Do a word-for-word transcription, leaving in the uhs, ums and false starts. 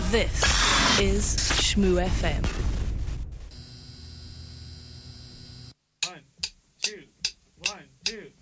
This is Shmoo F M. One, two, one, two.